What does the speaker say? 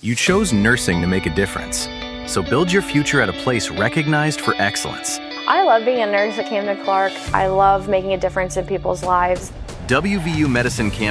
You chose nursing to make a difference. So build your future at a place recognized for excellence. I love being a nurse at Camden Clark. I love making a difference in people's lives. WVU Medicine Camden